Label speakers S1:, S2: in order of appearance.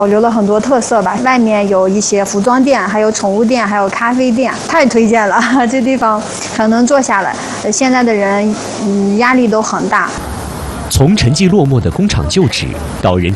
S1: 保留了很多特色吧，外面有一些服装店，还有宠物店，还有咖啡店，太推荐了。这地方很能坐下来。现在的人，压力都很大。
S2: 从沉寂落寞的工厂旧址到人